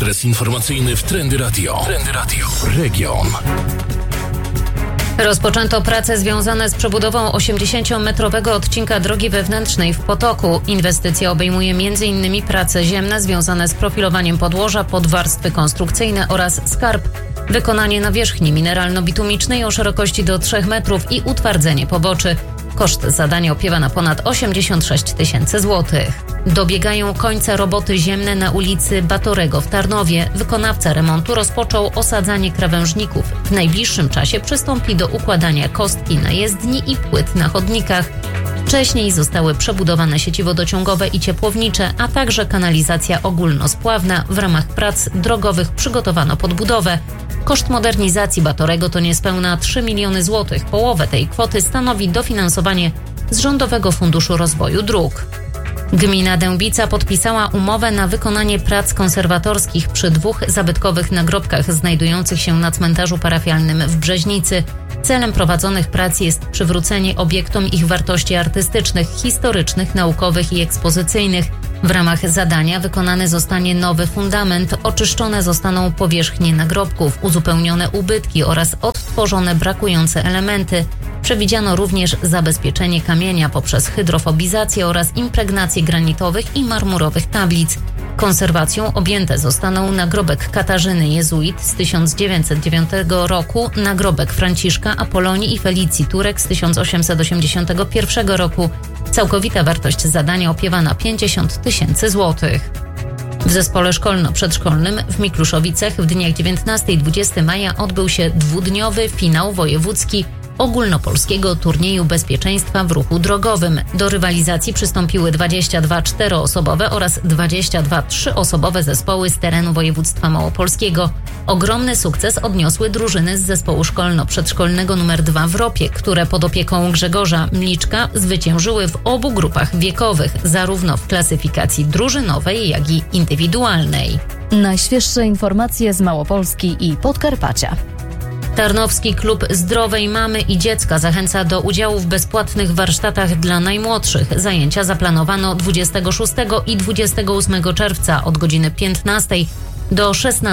Ekspres informacyjny w Trendy Radio. Trendy Radio. Region. Rozpoczęto prace związane z przebudową 80-metrowego odcinka drogi wewnętrznej w Potoku. Inwestycja obejmuje m.in. prace ziemne związane z profilowaniem podłoża, podwarstwy konstrukcyjne oraz skarb, wykonanie nawierzchni mineralno-bitumicznej o szerokości do 3 metrów i utwardzenie poboczy. Koszt zadania opiewa na ponad 86 tysięcy złotych. Dobiegają końca roboty ziemne na ulicy Batorego w Tarnowie. Wykonawca remontu rozpoczął osadzanie krawężników. W najbliższym czasie przystąpi do układania kostki na jezdni i płyt na chodnikach. Wcześniej zostały przebudowane sieci wodociągowe i ciepłownicze, a także kanalizacja ogólnospławna. W ramach prac drogowych przygotowano podbudowę. Koszt modernizacji Batorego to niespełna 3 miliony złotych. Połowę tej kwoty stanowi dofinansowanie z Rządowego Funduszu Rozwoju Dróg. Gmina Dębica podpisała umowę na wykonanie prac konserwatorskich przy 2 zabytkowych nagrobkach znajdujących się na cmentarzu parafialnym w Brzeźnicy. Celem prowadzonych prac jest przywrócenie obiektom ich wartości artystycznych, historycznych, naukowych i ekspozycyjnych. W ramach zadania wykonany zostanie nowy fundament, oczyszczone zostaną powierzchnie nagrobków, uzupełnione ubytki oraz odtworzone brakujące elementy. Przewidziano również zabezpieczenie kamienia poprzez hydrofobizację oraz impregnację granitowych i marmurowych tablic. Konserwacją objęte zostaną nagrobek Katarzyny Jezuit z 1909 roku, nagrobek Franciszka, Apolonii i Felicji Turek z 1881 roku. Całkowita wartość zadania opiewa na 50 tysięcy złotych. W zespole szkolno-przedszkolnym w Mikluszowicach w dniach 19 i 20 maja odbył się 2-dniowy finał wojewódzki ogólnopolskiego turnieju bezpieczeństwa w ruchu drogowym. Do rywalizacji przystąpiły 22 4-osobowe oraz 22 3-osobowe zespoły z terenu województwa małopolskiego. Ogromny sukces odniosły drużyny z zespołu szkolno-przedszkolnego nr 2 w Ropie, które pod opieką Grzegorza Mliczka zwyciężyły w obu grupach wiekowych, zarówno w klasyfikacji drużynowej, jak i indywidualnej. Najświeższe informacje z Małopolski i Podkarpacia. Tarnowski Klub Zdrowej Mamy i Dziecka zachęca do udziału w bezpłatnych warsztatach dla najmłodszych. Zajęcia zaplanowano 26 i 28 czerwca od godziny 15 do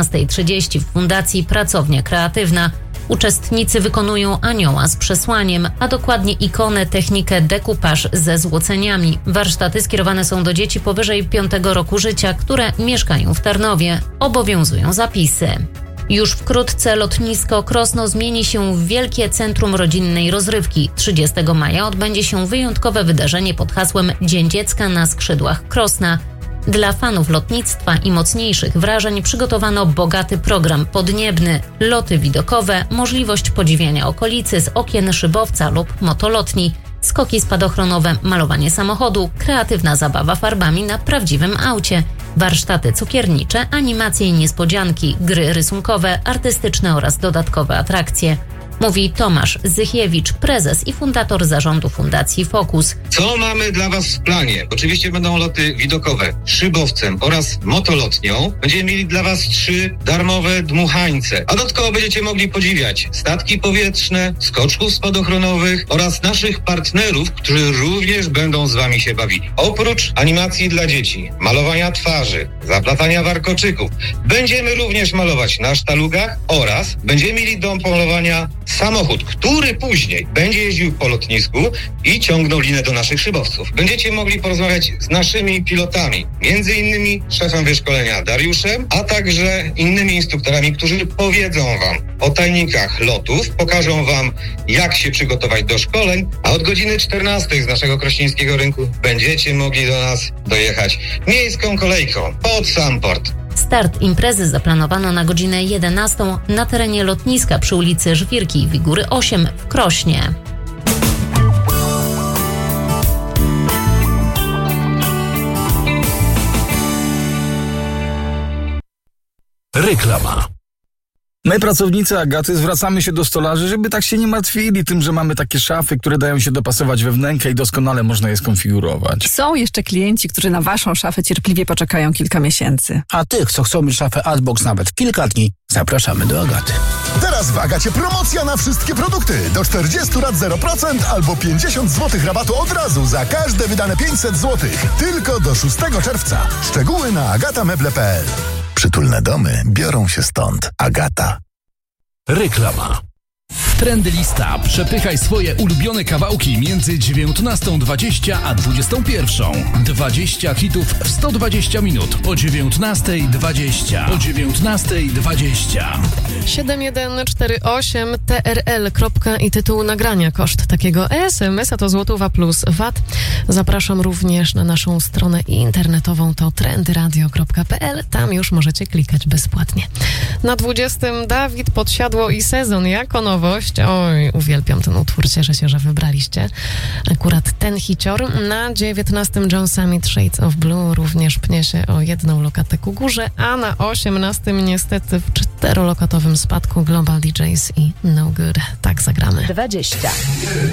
16:30 w Fundacji Pracownia Kreatywna. Uczestnicy wykonują anioła z przesłaniem, a dokładnie ikonę, technikę dekupaż ze złoceniami. Warsztaty skierowane są do dzieci powyżej 5 roku życia, które mieszkają w Tarnowie. Obowiązują zapisy. Już wkrótce lotnisko Krosno zmieni się w wielkie centrum rodzinnej rozrywki. 30 maja odbędzie się wyjątkowe wydarzenie pod hasłem Dzień Dziecka na skrzydłach Krosna. Dla fanów lotnictwa i mocniejszych wrażeń przygotowano bogaty program podniebny, loty widokowe, możliwość podziwiania okolicy z okien szybowca lub motolotni, skoki spadochronowe, malowanie samochodu, kreatywna zabawa farbami na prawdziwym aucie, warsztaty cukiernicze, animacje i niespodzianki, gry rysunkowe, artystyczne oraz dodatkowe atrakcje. Mówi Tomasz Zychiewicz, prezes i fundator zarządu Fundacji Focus. Co mamy dla Was w planie? Oczywiście będą loty widokowe szybowcem oraz motolotnią. Będziemy mieli dla Was 3 darmowe dmuchańce. A dodatkowo będziecie mogli podziwiać statki powietrzne, skoczków spadochronowych oraz naszych partnerów, którzy również będą z Wami się bawili. Oprócz animacji dla dzieci, malowania twarzy, zaplatania warkoczyków, będziemy również malować na sztalugach oraz będziemy mieli do polowania samochód, który później będzie jeździł po lotnisku i ciągnął linę do naszych szybowców. Będziecie mogli porozmawiać z naszymi pilotami, między innymi szefem wyszkolenia Dariuszem, a także innymi instruktorami, którzy powiedzą Wam o tajnikach lotów, pokażą Wam, jak się przygotować do szkoleń, a od godziny 14 z naszego krośnieńskiego rynku będziecie mogli do nas dojechać miejską kolejką pod sam port. Start imprezy zaplanowano na godzinę 11 na terenie lotniska przy ulicy Żwirki Wigury 8 w Krośnie. Reklama. My, pracownicy Agaty, zwracamy się do stolarzy, żeby tak się nie martwili tym, że mamy takie szafy, które dają się dopasować we wnękę i doskonale można je skonfigurować. Są jeszcze klienci, którzy na waszą szafę cierpliwie poczekają kilka miesięcy. A tych, co chcą mieć szafę Artbox nawet kilka dni, zapraszamy do Agaty. Teraz w Agacie promocja na wszystkie produkty. Do 40 lat 0% albo 50 zł rabatu od razu za każde wydane 500 zł. Tylko do 6 czerwca. Szczegóły na agatameble.pl. Przytulne domy biorą się stąd. Agata. Reklama. Trendy Lista. Przepychaj swoje ulubione kawałki między 19:20 a 21:00. 20 hitów w 120 minut po 19:20. Po 19:20. 7148 TRL. I tytuł nagrania. Koszt takiego SMS-a to złotówka plus VAT. Zapraszam również na naszą stronę internetową, to trendyradio.pl. Tam już możecie klikać bezpłatnie. Na 20 Dawid Podsiadło i Sezon jako nowość. Oj, uwielbiam ten utwór, cieszę się, że wybraliście akurat ten hicior. Na 19 John Summit Shades of Blue również pnie się o jedną lokatę ku górze, a na 18 niestety w 4-lokatowym spadku Global DJs i No Good. Tak zagramy. 20.